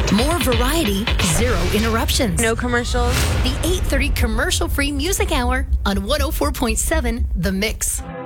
More variety, zero interruptions. No commercials. The 8:30 commercial-free music hour on 104.7 The Mix.